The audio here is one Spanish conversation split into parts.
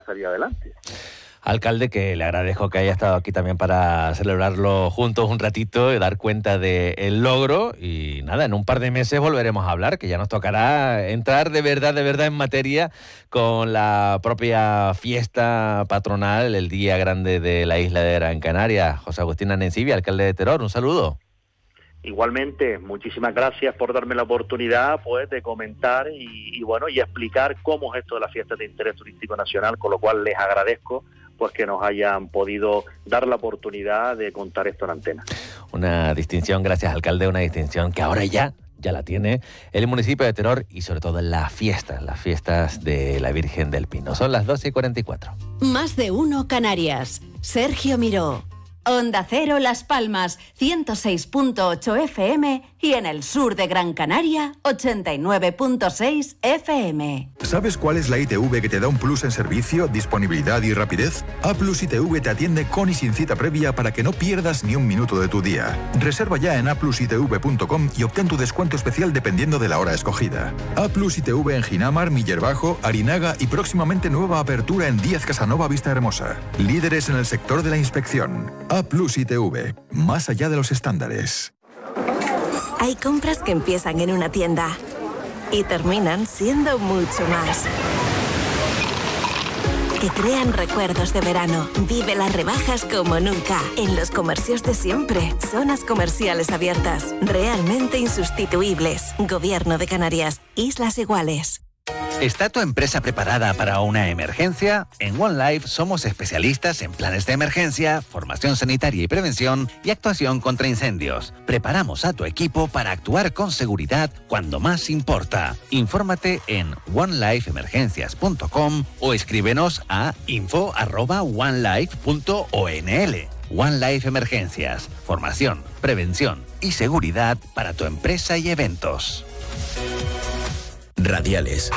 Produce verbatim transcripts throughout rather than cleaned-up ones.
salir adelante. Alcalde, que le agradezco que haya estado aquí también para celebrarlo juntos un ratito y dar cuenta del logro. Y nada, en un par de meses volveremos a hablar, que ya nos tocará entrar de verdad, de verdad en materia con la propia fiesta patronal, el día grande de la isla de Gran Canaria. José Agustín Anencibia, alcalde de Teror, un saludo. Igualmente, muchísimas gracias por darme la oportunidad pues de comentar y, y bueno y explicar cómo es esto de las fiestas de interés turístico nacional, con lo cual les agradezco pues que nos hayan podido dar la oportunidad de contar esto en antena. Una distinción, gracias alcalde, una distinción que ahora ya, ya la tiene el municipio de Teror y sobre todo las fiestas, las fiestas de la Virgen del Pino. Son las doce y cuarenta y cuatro. Más de uno Canarias. Sergio Miró. Onda Cero Las Palmas, ciento seis punto ocho F M y en el sur de Gran Canaria, ochenta y nueve punto seis F M. ¿Sabes cuál es la I T V que te da un plus en servicio, disponibilidad y rapidez? A Plus I T V te atiende con y sin cita previa para que no pierdas ni un minuto de tu día. Reserva ya en a plus i t v punto com y obtén tu descuento especial dependiendo de la hora escogida. A Plus I T V en Ginamar, Miller Bajo, Arinaga y próximamente nueva apertura en Díaz Casanova Vista Hermosa. Líderes en el sector de la inspección. A Plus I T V, más allá de los estándares. Hay compras que empiezan en una tienda y terminan siendo mucho más. Que crean recuerdos de verano. Vive las rebajas como nunca. En los comercios de siempre. Zonas comerciales abiertas. Realmente insustituibles. Gobierno de Canarias. Islas Iguales. ¿Está tu empresa preparada para una emergencia? En One Life somos especialistas en planes de emergencia, formación sanitaria y prevención y actuación contra incendios. Preparamos a tu equipo para actuar con seguridad cuando más importa. Infórmate en one life emergencias punto com o escríbenos a info arroba one life punto o n l. One Life Emergencias, formación, prevención y seguridad para tu empresa y eventos. Radiales,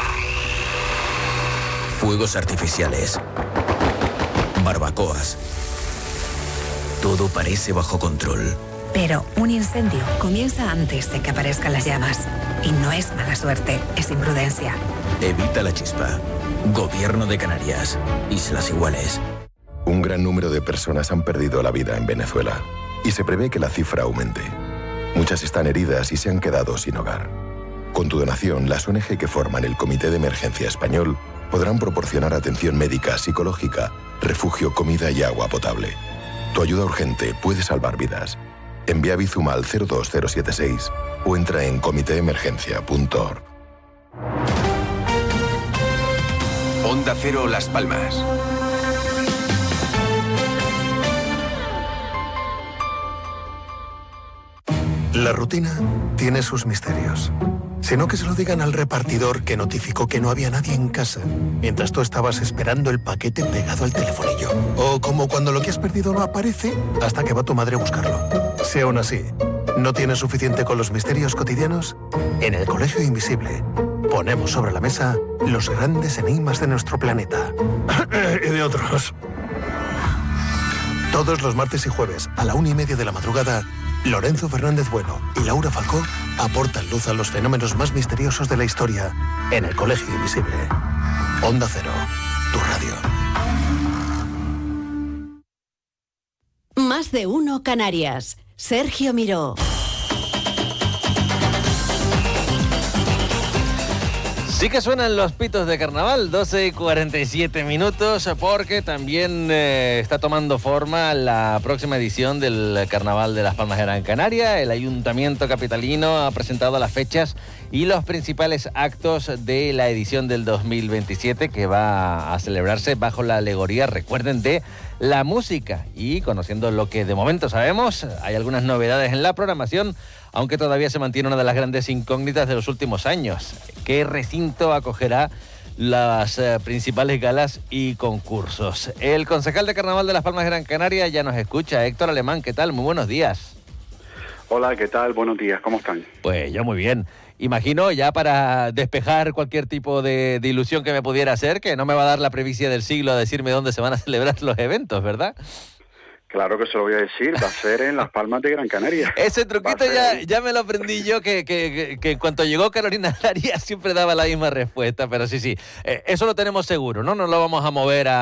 fuegos artificiales, barbacoas. Todo parece bajo control. Pero un incendio comienza antes de que aparezcan las llamas. Y no es mala suerte, es imprudencia. Evita la chispa. Gobierno de Canarias. Islas Iguales. Un gran número de personas han perdido la vida en Venezuela. Y se prevé que la cifra aumente. Muchas están heridas y se han quedado sin hogar. Con tu donación, las O N G que forman el Comité de Emergencia Español podrán proporcionar atención médica, psicológica, refugio, comida y agua potable. Tu ayuda urgente puede salvar vidas. Envía Bizum al cero dos cero siete seis o entra en comité emergencia punto org. Onda Cero Las Palmas. La rutina tiene sus misterios. Si no, que se lo digan al repartidor que notificó que no había nadie en casa mientras tú estabas esperando el paquete pegado al telefonillo. O como cuando lo que has perdido no aparece hasta que va tu madre a buscarlo. Si aún así no tienes suficiente con los misterios cotidianos, en el Colegio Invisible ponemos sobre la mesa los grandes enigmas de nuestro planeta. Y de otros. Todos los martes y jueves a la una y media de la madrugada, Lorenzo Fernández Bueno y Laura Falcó aportan luz a los fenómenos más misteriosos de la historia en el Colegio Invisible. Onda Cero, tu radio. Más de uno Canarias. Sergio Miró. Sí que suenan los pitos de carnaval, doce y cuarenta y siete minutos, porque también eh, está tomando forma la próxima edición del Carnaval de Las Palmas de Gran Canaria. El Ayuntamiento capitalino ha presentado las fechas y los principales actos de la edición del dos mil veintisiete, que va a celebrarse bajo la alegoría, recuerden, de la música. Y conociendo lo que de momento sabemos, hay algunas novedades en la programación, aunque todavía se mantiene una de las grandes incógnitas de los últimos años. ¿Qué recinto acogerá las eh, principales galas y concursos? El concejal de Carnaval de Las Palmas de Gran Canaria ya nos escucha. Héctor Alemán, ¿qué tal? Muy buenos días. Hola, ¿qué tal? Buenos días, ¿cómo están? Pues yo muy bien. Imagino, ya para despejar cualquier tipo de, de ilusión que me pudiera hacer, que no me va a dar la previcia del siglo a decirme dónde se van a celebrar los eventos, ¿verdad? Claro que se lo voy a decir, va a ser en Las Palmas de Gran Canaria. Ese truquito ya, ya me lo aprendí yo, que, que, que, que en cuanto llegó Carolina Arias siempre daba la misma respuesta, pero sí, sí, eh, eso lo tenemos seguro, ¿no? No lo vamos a mover a...